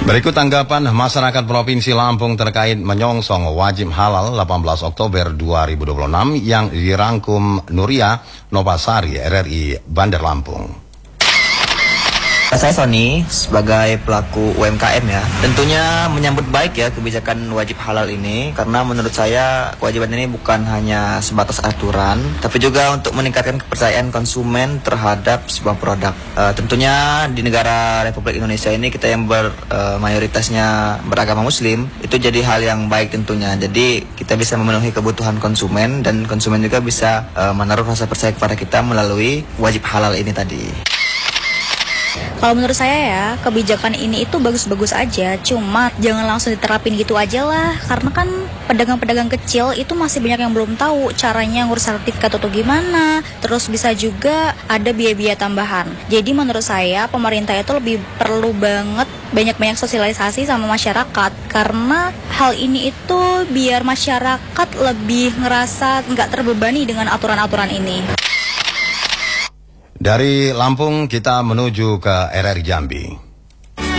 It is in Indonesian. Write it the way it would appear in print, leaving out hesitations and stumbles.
Berikut tanggapan masyarakat Provinsi Lampung terkait menyongsong wajib halal 18 Oktober 2026 yang dirangkum Nuria Novasari RRI Bandar Lampung. Saya Sony sebagai pelaku UMKM ya, tentunya menyambut baik ya kebijakan wajib halal ini, karena menurut saya kewajiban ini bukan hanya sebatas aturan, tapi juga untuk meningkatkan kepercayaan konsumen terhadap sebuah produk. Tentunya di negara Republik Indonesia ini kita yang mayoritasnya beragama Muslim, itu jadi hal yang baik tentunya. Jadi kita bisa memenuhi kebutuhan konsumen dan konsumen juga bisa menaruh rasa percaya kepada kita melalui wajib halal ini tadi. Kalau menurut saya ya, kebijakan ini itu bagus-bagus aja, cuma jangan langsung diterapin gitu aja lah. Karena kan pedagang-pedagang kecil itu masih banyak yang belum tahu caranya ngurus sertifikat atau gimana. Terus bisa juga ada biaya-biaya tambahan. Jadi menurut saya pemerintah itu lebih perlu banget banyak-banyak sosialisasi sama masyarakat. Karena hal ini itu biar masyarakat lebih ngerasa nggak terbebani dengan aturan-aturan ini. Dari Lampung kita menuju ke RRI Jambi.